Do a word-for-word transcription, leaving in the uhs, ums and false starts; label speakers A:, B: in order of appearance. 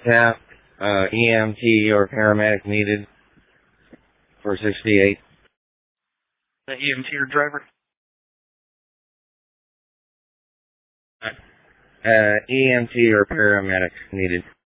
A: Yeah, uh, E M T or paramedic needed for sixty-eight.
B: The E M T or driver?
A: Uh, E M T or paramedic needed.